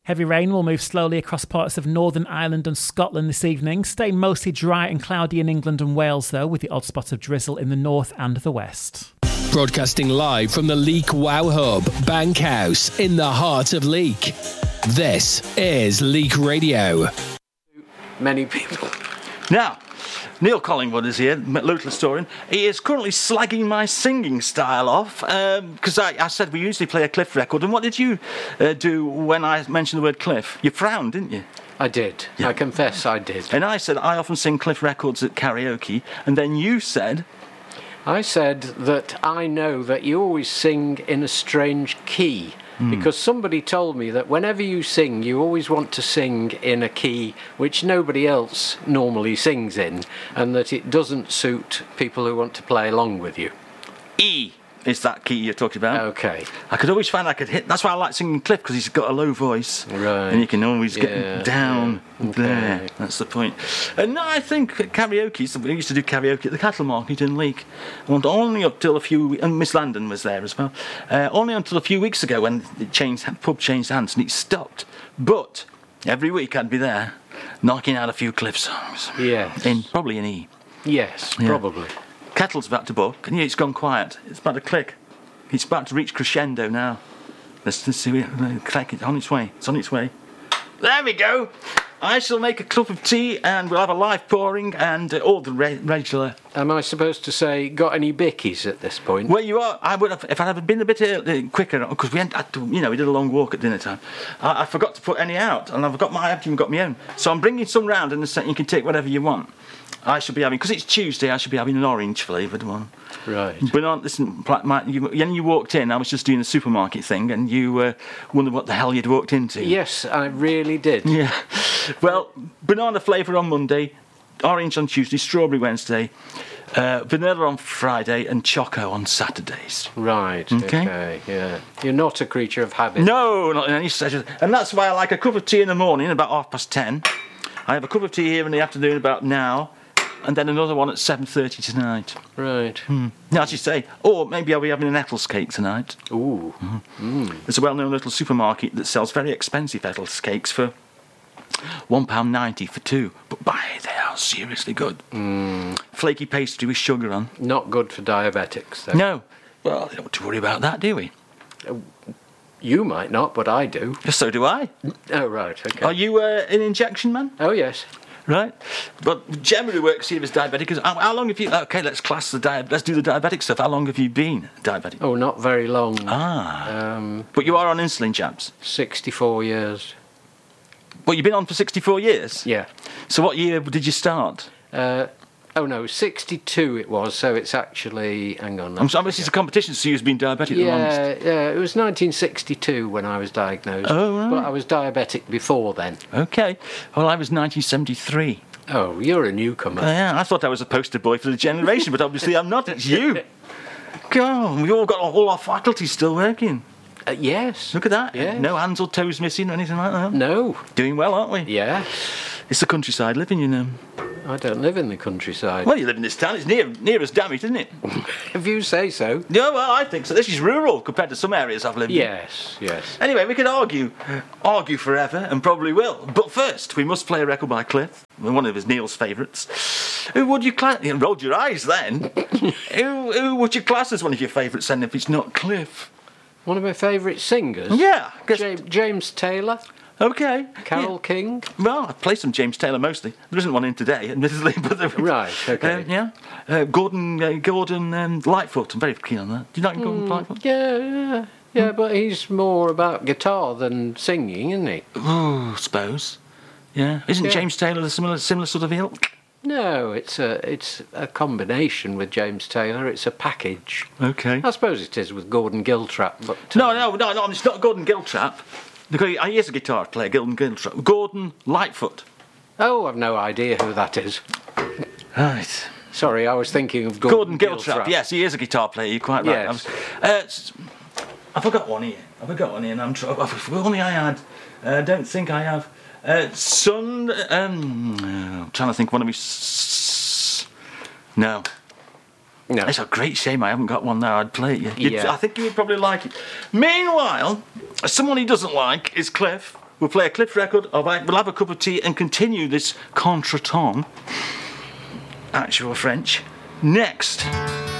Heavy rain will move slowly across parts of Northern Ireland and Scotland this evening. Stay mostly dry and cloudy in England and Wales, though, with the odd spot of drizzle in the north and the west. Broadcasting live from the Leek Wow Hub, Bankhouse, in the heart of Leek. This is Leek Radio. Many people. Now, Neil Collingwood is here, local historian. He is currently slagging my singing style off because I said we usually play a Cliff record. And what did you do when I mentioned the word Cliff? You frowned, didn't you? I did. Yeah. I confess I did. And I said I often sing Cliff records at karaoke. And then you said... I said that I know that you always sing in a strange key. Because somebody told me that whenever you sing, you always want to sing in a key which nobody else normally sings in, and that it doesn't suit people who want to play along with you. E is that key you're talking about. Okay. I could always find I could hit... That's why I like singing Cliff, because he's got a low voice. Right. And you can always get down there. Okay. That's the point. And no, I think karaoke... We used to do karaoke at the Cattle Market in Leek. And only up till a few... And Miss Landon was there as well. Only until a few weeks ago when the pub changed hands and it stopped. But every week I'd be there, knocking out a few Cliff songs. Yes. Probably in E. Yes, probably. Kettle's about to buck, and it's gone quiet. It's about to click. It's about to reach crescendo now. Let's see it. It's on its way. It's on its way. There we go. I shall make a cup of tea, and we'll have a live pouring, and all the regular... Am I supposed to say, got any bickies at this point? Well, you are. I would have, if I had been a bit quicker, because we did a long walk at dinner time. I forgot to put any out, and I haven't even got my own. So I'm bringing some round, and you can take whatever you want. I should be having, because it's Tuesday, I should be having an orange flavoured one. Right. But listen, when you walked in, I was just doing the supermarket thing, and you wondered what the hell you'd walked into. Yes, I really did. Yeah. Well, banana flavour on Monday, orange on Tuesday, strawberry Wednesday, vanilla on Friday, and choco on Saturdays. Right. Okay. Yeah. You're not a creature of habit. No, not in any sense. And that's why I like a cup of tea in the morning about 10:30. I have a cup of tea here in the afternoon about now. And then another one at 7:30 tonight. Right. Now, as you say, or maybe I'll be having an Eccles cake tonight. Ooh. There's a well-known little supermarket that sells very expensive Eccles cakes for £1.90 for two. But they are seriously good. Flaky pastry with sugar on. Not good for diabetics, though. No. Well, don't have to worry about that, do we? You might not, but I do. So do I. Oh, right, okay. Are you an injection man? Oh, yes. Right, but generally works here as diabetic. How long have you? Okay, let's do the diabetic stuff. How long have you been diabetic? Oh, not very long. But you are on insulin jabs. 64 years. Well, you've been on for 64 years. Yeah. So what year did you start? 62 it was. So it's actually. Hang on. This is a competition. So you've been diabetic the longest. Yeah. It was 1962 when I was diagnosed. Oh, right. But I was diabetic before then. Okay. Well, I was 1973. Oh, you're a newcomer. Yeah, I thought I was a poster boy for the generation, but obviously I'm not. It's you. God, we've all got all our faculties still working. Yes. Look at that. Yes. No hands or toes missing or anything like that. No. Doing well, aren't we? Yeah. It's the countryside living, you know. I don't live in the countryside. Well, you live in this town. It's near as damn it, isn't it? If you say so. Yeah, well, I think so. This is rural compared to some areas I've lived in. Yes. Anyway, we could argue forever, and probably will. But first, we must play a record by Cliff, one of Neil's favourites. Who would you class? You rolled your eyes then. Who would you class as one of your favourites then if it's not Cliff? One of my favourite singers? Yeah. James Taylor. Okay. Carole King. Well, I play some James Taylor mostly. There isn't one in today, admittedly, but there right. Okay. Gordon Lightfoot. I'm very keen on that. Do you like Gordon Lightfoot? Yeah, but he's more about guitar than singing, isn't he? Oh, I suppose. Yeah. Isn't James Taylor a similar sort of ilk? No, it's a combination with James Taylor. It's a package. Okay. I suppose it is with Gordon Giltrap, but no, it's not Gordon Giltrap. Because he is a guitar player, Gordon Giltrap. Gordon Lightfoot. Oh, I've no idea who that is. Right. Sorry, I was thinking of Gordon Giltrap. Yes, he is a guitar player. You're quite right. Yes. I forgot one here. And if only I had. I don't think I have. I'm trying to think one of his. No. It's a great shame I haven't got one now. I'd play it. I think you would probably like it. Meanwhile, someone he doesn't like is Cliff. we'll play a Cliff record, we'll have a cup of tea and continue this contretemps, actual French, next.